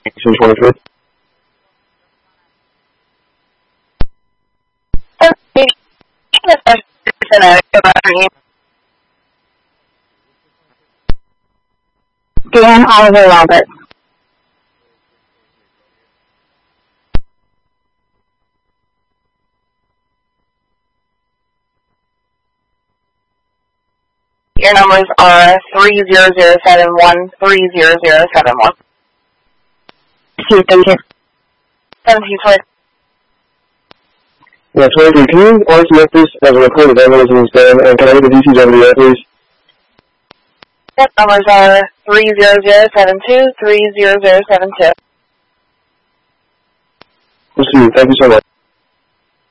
1823. Dan Oliver Robert. Your numbers are 30071, 30071. Thank you. 1720. Yeah, 23. Can you RCF this as a recorded vandalism instead? And can I get the DCWF, please? Yep, numbers are 30072, 30072. We'll see you. Thank you so much.